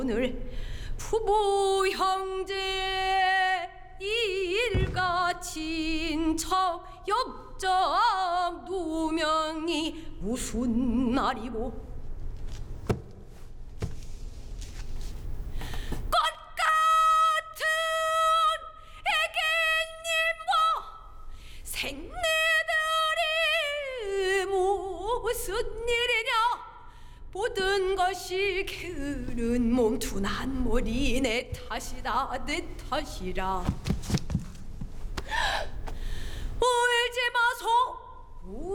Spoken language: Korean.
오늘 부부 형제 일가 친척 역적 누명이 무슨 말이고 꽃같은 애기님과 생내들이 무슨 일이냐 모든 것이 게으른 몸 둔한 머리 내 탓이다 내 탓이라 울지 마소